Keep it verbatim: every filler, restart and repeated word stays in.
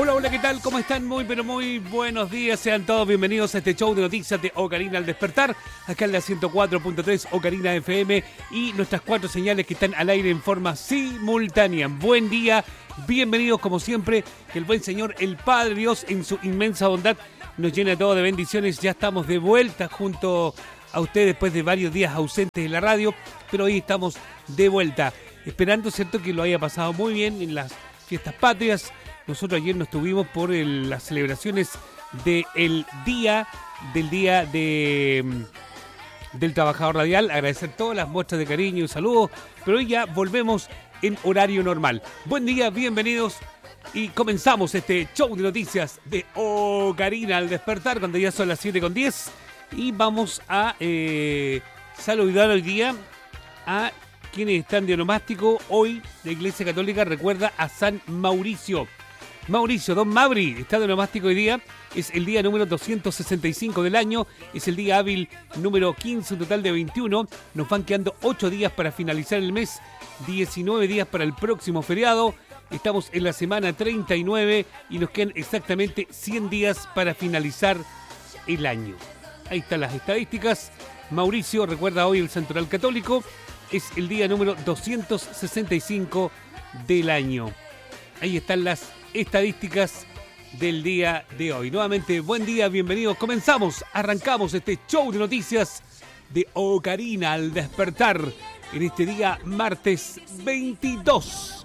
Hola, hola, ¿qué tal? ¿Cómo están? Muy, pero muy buenos días. Sean todos bienvenidos a este show de noticias de Ocarina al despertar. Acá en la ciento cuatro punto tres Ocarina F M y nuestras cuatro señales que están al aire en forma simultánea. Buen día, bienvenidos como siempre. Que el buen Señor, el Padre Dios, en su inmensa bondad, nos llena todo de bendiciones. Ya estamos de vuelta junto a ustedes después de varios días ausentes de la radio, pero hoy estamos de vuelta. Esperando, ¿cierto?, que lo haya pasado muy bien en las fiestas patrias. Nosotros ayer nos tuvimos por el, las celebraciones del día, del día de, del trabajador radial. Agradecer todas las muestras de cariño y saludos, pero hoy ya volvemos en horario normal. Buen día, bienvenidos y comenzamos este show de noticias de Ocarina al despertar cuando ya son las siete con diez y vamos a eh, saludar hoy día a quienes están de onomástico. Hoy la Iglesia Católica recuerda a San Mauricio. Mauricio, don Mauri, está de onomástico hoy día. Es el día número doscientos sesenta y cinco del año. Es el día hábil número quince, un total de veintiuno. Nos van quedando ocho días para finalizar el mes. diecinueve días para el próximo feriado. Estamos en la semana treinta y nueve y nos quedan exactamente cien días para finalizar el año. Ahí están las estadísticas. Mauricio recuerda hoy el Santoral Católico. Es el día número doscientos sesenta y cinco del año. Ahí están las estadísticas del día de hoy. Nuevamente, buen día, bienvenidos. Comenzamos, arrancamos este show de noticias de Ocarina al despertar en este día martes veintidós